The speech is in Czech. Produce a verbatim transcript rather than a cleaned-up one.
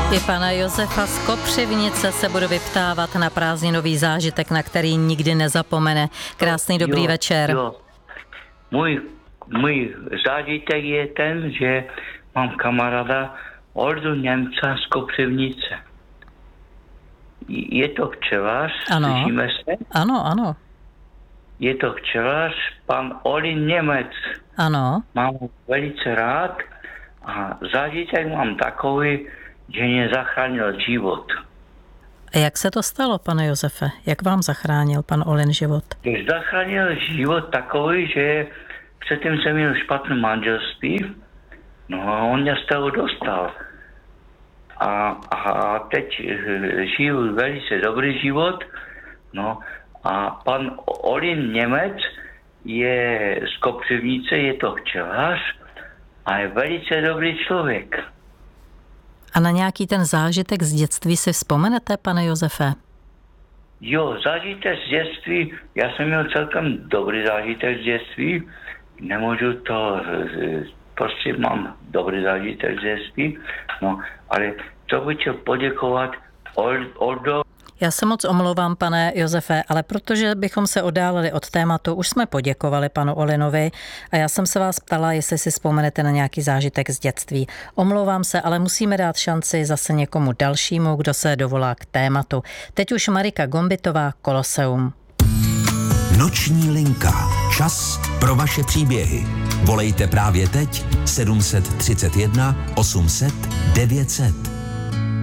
I pana Josefa z Kopřivnice se budu vyptávat na prázdninový zážitek, na který nikdy nezapomene. Krásný dobrý jo, večer. Jo. Můj, můj zážitek je ten, že mám kamaráda Oldu Němca z Kopřivnice. Je to včelař, Ano. slyšíme se? Ano, ano. Je to včelař, pan Olin Němec. Ano. Mám ho velice rád a zážitek mám takový, že mě zachránil život. A jak se to stalo, pane Josefe? Jak vám zachránil pan Olin život? Když zachránil život takový, že předtím jsem měl špatné manželství, no a on mě z toho dostal. A, a teď žiju velice dobrý život, no a pan Olin Němec je z Kopřivnice, je to včelař a je velice dobrý člověk. A na nějaký ten zážitek z dětství si vzpomenete, pane Josefe? Jo, zážitek z dětství, já jsem měl celkem dobrý zážitek z dětství, nemůžu to, prostě mám dobrý zážitek z dětství, no, ale to bych chtěl poděkovat Oldo. Já se moc omlouvám, pane Josefe, ale protože bychom se oddálili od tématu, už jsme poděkovali panu Olinovi a já jsem se vás ptala, jestli si vzpomenete na nějaký zážitek z dětství. Omlouvám se, ale musíme dát šanci zase někomu dalšímu, kdo se dovolá k tématu. Teď už Marika Gombitová, Koloseum. Noční linka. Čas pro vaše příběhy. Volejte právě teď sedm set třicet jedna osm set devět set.